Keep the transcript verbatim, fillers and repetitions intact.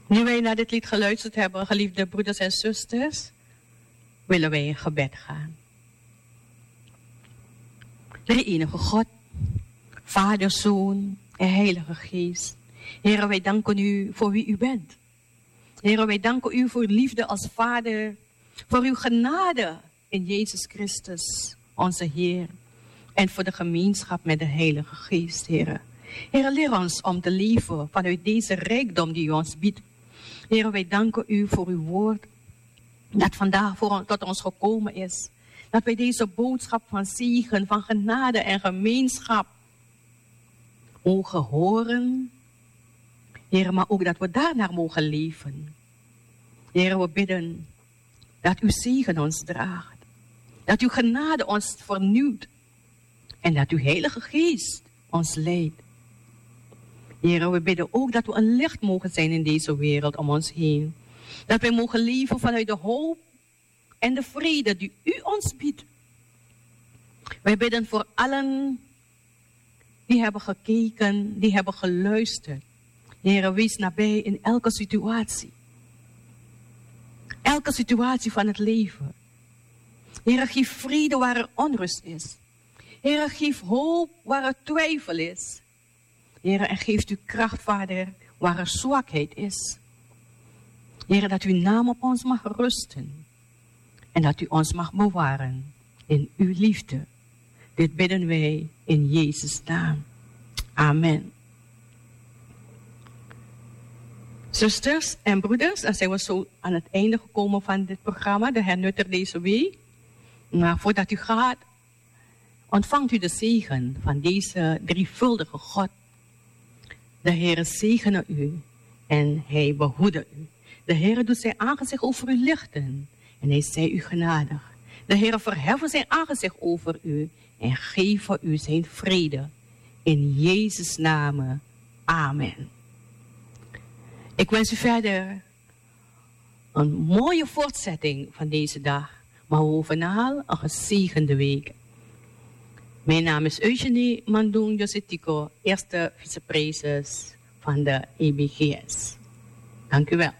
Nu wij naar dit lied geluisterd hebben, geliefde broeders en zusters, willen wij in gebed gaan. De enige God, Vader, Zoon en Heilige Geest. Heren, wij danken u voor wie u bent. Heren, wij danken u voor liefde als Vader, voor uw genade in Jezus Christus, onze Heer. En voor de gemeenschap met de Heilige Geest, Heren. Heren, leer ons om te leven vanuit deze rijkdom die u ons biedt. Heren, wij danken u voor uw woord, dat vandaag voor, tot ons gekomen is. Dat wij deze boodschap van zegen, van genade en gemeenschap mogen horen. Heren, maar ook dat we daarnaar mogen leven. Heren, we bidden dat uw zegen ons draagt. Dat uw genade ons vernieuwt. En dat uw Heilige Geest ons leidt. Heren, we bidden ook dat we een licht mogen zijn in deze wereld om ons heen. Dat wij mogen leven vanuit de hoop en de vrede die u ons biedt. Wij bidden voor allen die hebben gekeken, die hebben geluisterd. Heren, wees nabij in elke situatie. Elke situatie van het leven. Heren, geef vrede waar er onrust is. Heren, geef hoop waar er twijfel is. Heren, en geeft u kracht, Vader, waar er zwakheid is. Heren, dat uw naam op ons mag rusten. En dat u ons mag bewaren in uw liefde. Dit bidden wij in Jezus' naam. Amen. Zusters en broeders, dan zijn we zo aan het einde gekomen van dit programma, de hernutter deze week. Maar voordat u gaat, ontvangt u de zegen van deze drievuldige God. De Heere zegene u en hij behoede u. De Heere doet zijn aangezicht over u lichten en hij zij u genadig. De Heere verheffen zijn aangezicht over u en geven u zijn vrede. In Jezus' naam. Amen. Ik wens u verder een mooie voortzetting van deze dag, maar bovenal een gezegende week. Mijn naam is Eugenie Mandung Josetico, eerste vicepreses van de E B G S. Dank u wel.